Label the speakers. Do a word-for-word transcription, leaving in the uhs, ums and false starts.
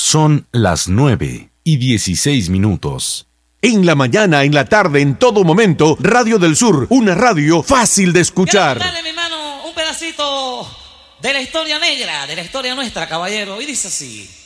Speaker 1: Son las nueve y dieciséis minutos.
Speaker 2: En la mañana, en la tarde, en todo momento, Radio del Sur, una radio fácil de escuchar.
Speaker 3: Quiero darle, mi mano, un pedacito de la historia negra, de la historia nuestra, caballero, y dice así.